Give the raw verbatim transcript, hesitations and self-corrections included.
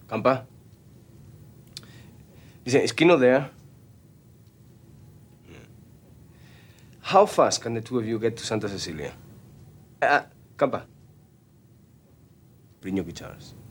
Campa? Listen, is Kino there? How fast can the two of you get to Santa Cecilia? Uh, Campa. Bring your guitars.